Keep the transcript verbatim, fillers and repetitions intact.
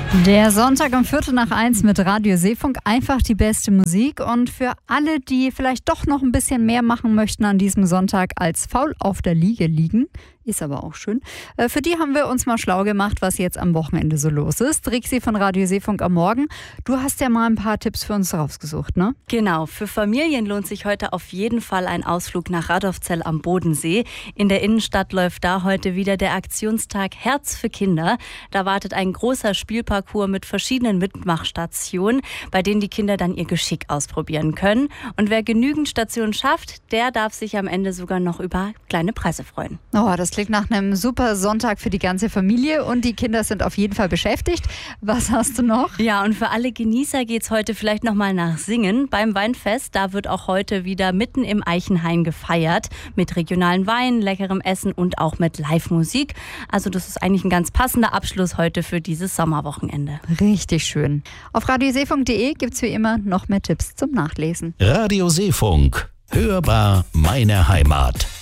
Der Sonntag um Viertel nach eins mit Radio Seefunk, einfach die beste Musik. Und für alle, die vielleicht doch noch ein bisschen mehr machen möchten an diesem Sonntag als faul auf der Liege liegen, ist aber auch schön, für die haben wir uns mal schlau gemacht, was jetzt am Wochenende so los ist. Rixi von Radio Seefunk am Morgen, du hast ja mal ein paar Tipps für uns rausgesucht, ne? Genau, für Familien lohnt sich heute auf jeden Fall ein Ausflug nach Radolfzell am Bodensee. In der Innenstadt läuft da heute wieder der Aktionstag Herz für Kinder. Da wartet ein großer Spielparcours mit verschiedenen Mitmachstationen, bei denen die Kinder dann ihr Geschick ausprobieren können. Und wer genügend Stationen schafft, der darf sich am Ende sogar noch über kleine Preise freuen. Oh, das klingt nach einem super Sonntag für die ganze Familie und die Kinder sind auf jeden Fall beschäftigt. Was hast du noch? Ja, und für alle Genießer geht's heute vielleicht nochmal nach Singen. Beim Weinfest, da wird auch heute wieder mitten im Eichenhain gefeiert. Mit regionalen Wein, leckerem Essen und auch mit Live-Musik. Also das ist eigentlich ein ganz passender Abschluss heute für dieses Sommerwochenende. Richtig schön. Auf radio seefunk punkt de gibt's wie immer noch mehr Tipps zum Nachlesen. Radio Seefunk. Hörbar meine Heimat.